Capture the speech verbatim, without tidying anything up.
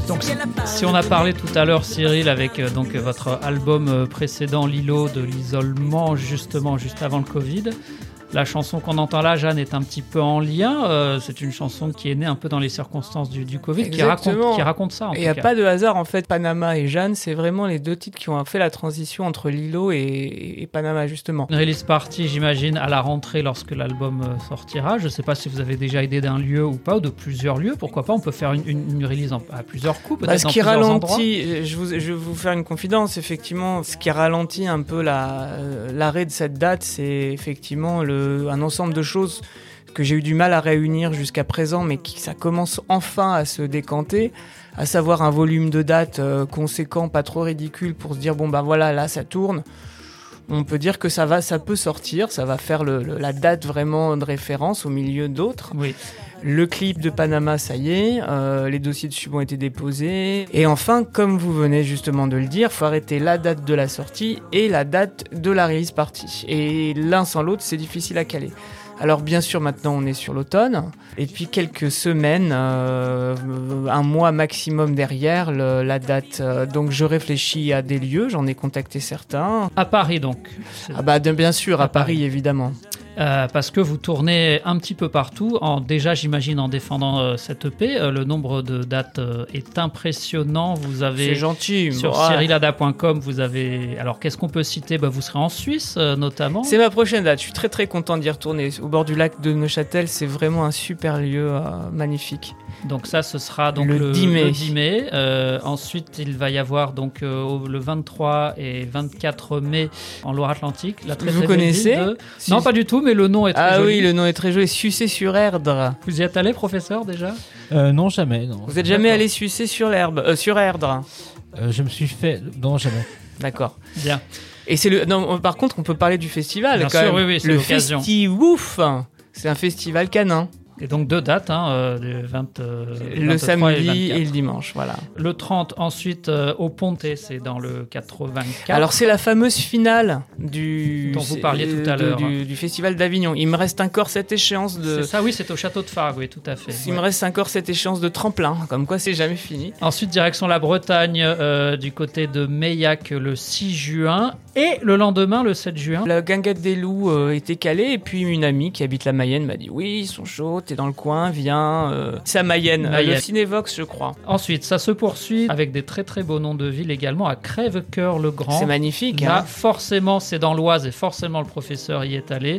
Donc, si on a parlé tout à l'heure, Cyril, avec euh, donc, votre album euh, précédent, Lilo, de l'isolement, justement, juste avant le Covid, la chanson qu'on entend là, Jeanne, est un petit peu en lien. Euh, c'est une chanson qui est née un peu dans les circonstances du, du Covid, qui raconte, qui raconte ça. Et il n'y a pas de hasard, en fait. Panama et Jeanne, c'est vraiment les deux titres qui ont fait la transition entre Lilo et, et Panama, justement. Une release party, j'imagine, à la rentrée lorsque l'album euh, sortira. Je ne sais pas si vous avez déjà idée d'un lieu ou pas, ou de plusieurs lieux. Pourquoi pas, on peut faire une, une, une release en, à plusieurs coups, peut-être bah, ce dans qui plusieurs ralentit, je, vous, je vais vous faire une confidence, effectivement, ce qui ralentit un peu la, euh, l'arrêt de cette date, c'est effectivement le, un ensemble de choses que j'ai eu du mal à réunir jusqu'à présent, mais qui ça commence enfin à se décanter, à savoir un volume de dates euh, conséquent, pas trop ridicule, pour se dire bon bah voilà, là ça tourne. On peut dire que ça va, ça peut sortir, ça va faire le, le, la date vraiment de référence au milieu d'autres. Oui. Le clip de Panama, ça y est, euh, les dossiers de sub ont été déposés. Et enfin, comme vous venez justement de le dire, faut arrêter la date de la sortie et la date de la release party. Et l'un sans l'autre, c'est difficile à caler. Alors bien sûr, maintenant on est sur l'automne, et puis quelques semaines, euh, un mois maximum derrière le, la date. Euh, donc je réfléchis à des lieux, j'en ai contacté certains. À Paris donc. Ah bah de, bien sûr, à, à Paris, Paris évidemment. Euh, parce que vous tournez un petit peu partout, en, déjà j'imagine en défendant euh, cette E P, euh, le nombre de dates euh, est impressionnant. Vous avez c'est gentil, sur ouais. cyrilada point com, vous avez, alors qu'est-ce qu'on peut citer, bah, vous serez en Suisse euh, notamment. C'est ma prochaine date, je suis très très content d'y retourner, au bord du lac de Neuchâtel, c'est vraiment un super lieu euh, magnifique. Donc ça ce sera donc le, le dix mai, le dix mai. Euh, ensuite il va y avoir donc euh, le vingt-trois et vingt-quatre mai en Loire-Atlantique. La très, vous très connaissez de... si... Non pas du tout, mais le nom est très ah joli. Ah oui, le nom est très joli, Sucé-sur-Erdre. Vous y êtes allé, professeur, déjà? euh, Non, jamais. Non. Vous êtes jamais D'accord. allé sucer sur l'herbe, euh, sur Erdre? euh, Je me suis fait... Non, jamais. D'accord. Bien. Et c'est le... Non, par contre, on peut parler du festival. Bien quand sûr, même. oui, oui, c'est le l'occasion. Festi-Wouf, c'est un festival canin. Et donc deux dates, hein, euh, du vingt, euh, le samedi et, et le dimanche, voilà. Le trente, ensuite, euh, au Ponte, c'est dans le quatre-vingt-quatre. Alors c'est la fameuse finale du... dont vous parliez tout à de, l'heure. Du, du festival d'Avignon. Il me reste encore cette échéance de... C'est ça, oui, c'est au château de Fargue, oui, tout à fait. Il ouais. me reste encore cette échéance de tremplin, comme quoi c'est jamais fini. Ensuite, direction la Bretagne, euh, du côté de Meillac, le six juin. Et le lendemain, le sept juin. La guinguette des loups euh, était calée, et puis une amie qui habite la Mayenne m'a dit « Oui, ils sont chauds, t'es dans le coin, viens... Euh, » C'est à Mayenne, Mayenne. Euh, le Cinévox, je crois. Ensuite, ça se poursuit avec des très très beaux noms de villes également, à Crèvecoeur-le-Grand. C'est magnifique. Là, hein. forcément, c'est dans l'Oise, et forcément le professeur y est allé.